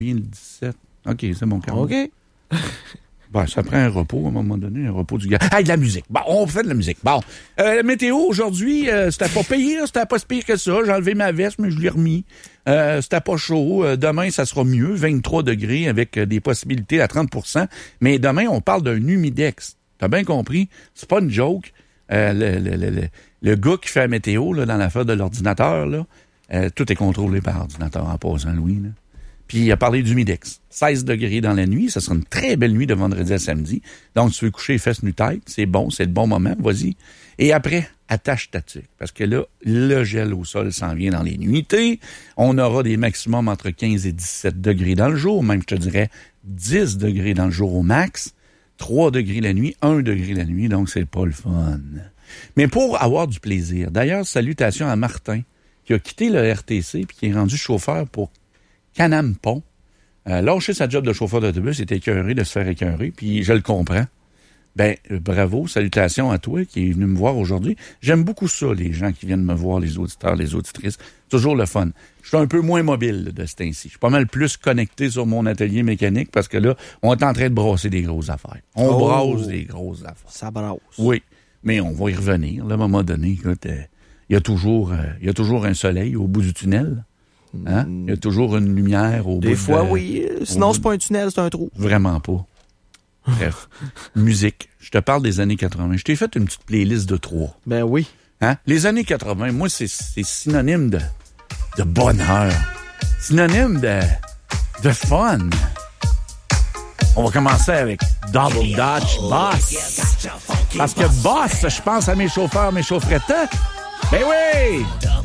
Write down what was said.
le 17. OK, c'est mon cas. OK. Ben, ça prend un repos à un moment donné, un repos du gars. Ah, de la musique. Bon, on fait de la musique. Bon. La météo aujourd'hui, c'était pas pire, c'était pas si pire que ça. J'ai enlevé ma veste, mais je l'ai remis. C'était pas chaud. Demain, ça sera mieux. 23 degrés avec des possibilités à 30%. Mais demain, on parle d'un humidex. T'as bien compris? C'est pas une joke. Le gars qui fait la météo là, dans l'affaire de l'ordinateur, là, tout est contrôlé par ordinateur en passant, Louis. Là. Puis il a parlé d'humidex. 16 degrés dans la nuit. Ça sera une très belle nuit de vendredi à samedi. Donc, tu veux coucher les fesses nu-tête. C'est bon, c'est le bon moment. Vas-y. Et après, attache ta tuque. Parce que là, le gel au sol s'en vient dans les nuitées. On aura des maximums entre 15 et 17 degrés dans le jour. Même, je te dirais, 10 degrés dans le jour au max. 3 degrés la nuit, 1 degré la nuit. Donc, c'est pas le fun. Mais pour avoir du plaisir. D'ailleurs, salutations à Martin, qui a quitté le RTC puis qui est rendu chauffeur pour Canam Pont. Lâcher sa job de chauffeur d'autobus, il était écœuré de se faire écœurer, puis je le comprends. Ben, bravo, salutations à toi qui est venu me voir aujourd'hui. J'aime beaucoup ça, les gens qui viennent me voir, les auditeurs, les auditrices. Toujours le fun. Je suis un peu moins mobile de ce temps-ci. Je suis pas mal plus connecté sur mon atelier mécanique parce que là, on est en train de brasser des grosses affaires. On brasse des grosses affaires. Ça brasse. Oui, mais on va y revenir. Là, à un moment donné, écoute, il y a toujours un soleil au bout du tunnel. Hein? Il y a toujours une lumière au bout Des fois, oui. Sinon, c'est pas un tunnel, c'est un trou. Vraiment pas. Bref. Musique. Je te parle des années 80. Je t'ai fait une petite playlist de 3. Ben oui. Hein? Les années 80, moi, c'est synonyme de bonheur. Synonyme de fun. On va commencer avec Double Dutch Boss. Parce que Boss, je pense à mes chauffeurs, mes chaufferettes. Ben oui!